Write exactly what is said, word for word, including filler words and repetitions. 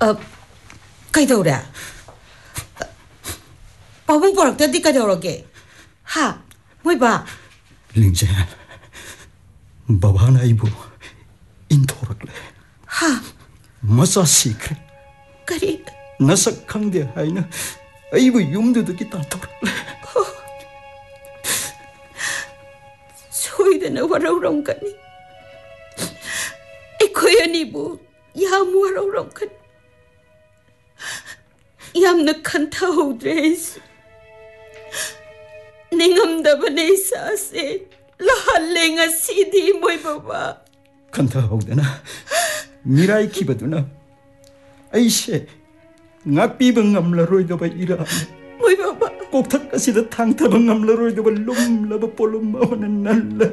ꯀꯩꯗꯧꯔꯦ ꯄꯥꯕꯨꯡ ꯄꯣꯔꯛꯇꯗꯤ ꯀꯩꯗꯧꯔꯒꯦ ꯍꯥ ꯃꯣꯏꯕ ꯂꯤꯡꯖꯦꯜ ꯕꯕꯥꯅ ꯑꯩꯕꯨ 인토락래. 하. 마사 시크레. 그리. 나삭 강대 하이나 아이고 юм도도기 따토락래. 소이드나 와라우랑가니. 이코야니부 야무와라우랑간. 얌나 칸타우드레스. 닝암다바네 사세. 라할랭아 시디 모이 바바. 칸타우드나 미라이 키바두나 아이셰 ngakpibang ngamlaroidaba ira moy baba kokthak asida thangthabang ngamlaroidaba lumlaba polum mawanan nalla